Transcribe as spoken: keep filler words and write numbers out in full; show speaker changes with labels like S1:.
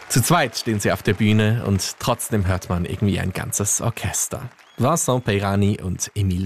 S1: Zu zweit stehen sie auf der Bühne und trotzdem hört man irgendwie ein ganzes Orchester. Vincent Peirani und Emile